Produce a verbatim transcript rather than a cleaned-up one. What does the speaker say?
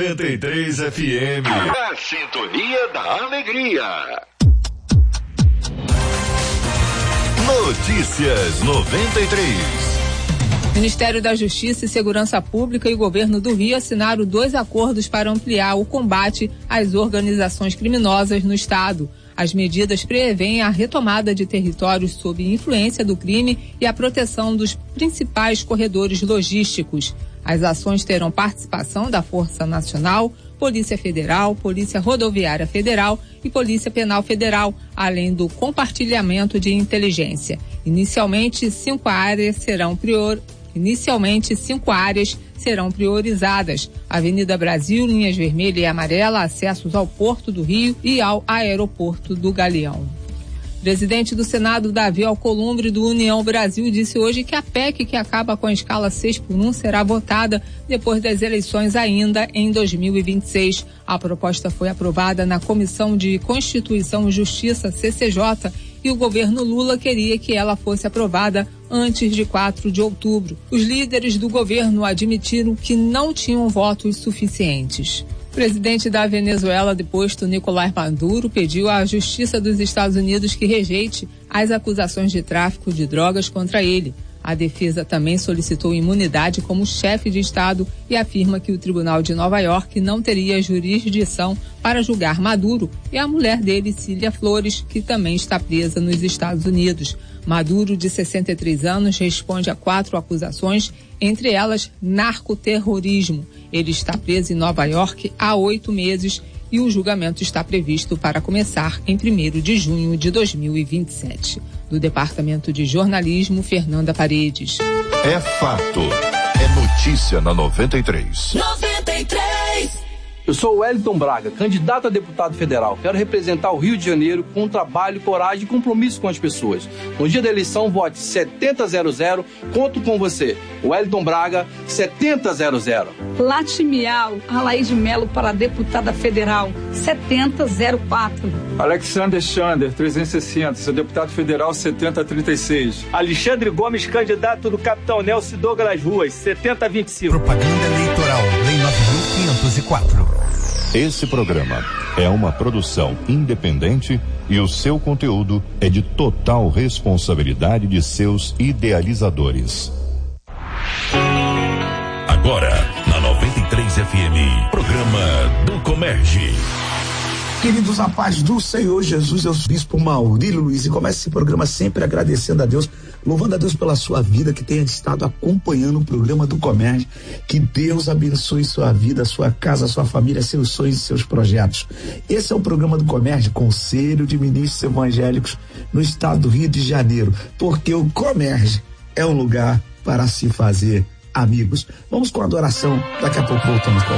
noventa e três F M. A sintonia da alegria. Notícias noventa e três. Ministério da Justiça e Segurança Pública e o Governo do Rio assinaram dois acordos para ampliar o combate às organizações criminosas no estado. As medidas prevêem a retomada de territórios sob influência do crime e a proteção dos principais corredores logísticos. As ações terão participação da Força Nacional, Polícia Federal, Polícia Rodoviária Federal e Polícia Penal Federal, além do compartilhamento de inteligência. Inicialmente, cinco áreas serão prior... Inicialmente, cinco áreas serão priorizadas: Avenida Brasil, linhas vermelha e amarela, acessos ao Porto do Rio e ao Aeroporto do Galeão. Presidente do Senado, Davi Alcolumbre, do União Brasil, disse hoje que a P E C que acaba com a escala seis por um será votada depois das eleições ainda em dois mil e vinte e seis. A proposta foi aprovada na Comissão de Constituição e Justiça, C C J, e o governo Lula queria que ela fosse aprovada antes de quatro de outubro. Os líderes do governo admitiram que não tinham votos suficientes. O presidente da Venezuela, deposto Nicolás Maduro, pediu à Justiça dos Estados Unidos que rejeite as acusações de tráfico de drogas contra ele. A defesa também solicitou imunidade como chefe de Estado e afirma que o Tribunal de Nova York não teria jurisdição para julgar Maduro e a mulher dele, Cília Flores, que também está presa nos Estados Unidos. Maduro, de sessenta e três anos, responde a quatro acusações, entre elas narcoterrorismo. Ele está preso em Nova York há oito meses e o julgamento está previsto para começar em primeiro de junho de dois mil e vinte e sete. Do Departamento de Jornalismo, Fernanda Paredes. É fato. É notícia na noventa e três. noventa e três. Eu sou o Wellington Braga, candidato a deputado federal. Quero representar o Rio de Janeiro com trabalho, coragem e compromisso com as pessoas. No dia da eleição, vote setenta zero zero. Conto com você. Wellington Braga, setenta zero zero. Latimial, Alaide Melo para deputada federal, setenta zero quatro. Alexander Chander, trezentos e sessenta, seu deputado federal, setenta trinta e seis. Alexandre Gomes, candidato do Capitão Nelson Douglas Ruas, setenta vinte e cinco. Propaganda eleitoral, Lei nove mil quinhentos e quatro. Esse programa é uma produção independente e o seu conteúdo é de total responsabilidade de seus idealizadores. Agora, na noventa e três F M, programa do Comerge. Queridos, a paz do Senhor Jesus, eu sou o Bispo Maurílio Luiz e começo esse programa sempre agradecendo a Deus, louvando a Deus pela sua vida, que tenha estado acompanhando o programa do Comerge. Que Deus abençoe sua vida, sua casa, sua família, seus sonhos e seus projetos. Esse é o programa do Comerge, Conselho de Ministros Evangélicos no estado do Rio de Janeiro, porque o Comerge é um lugar para se fazer amigos. Vamos com a adoração, daqui a pouco voltamos com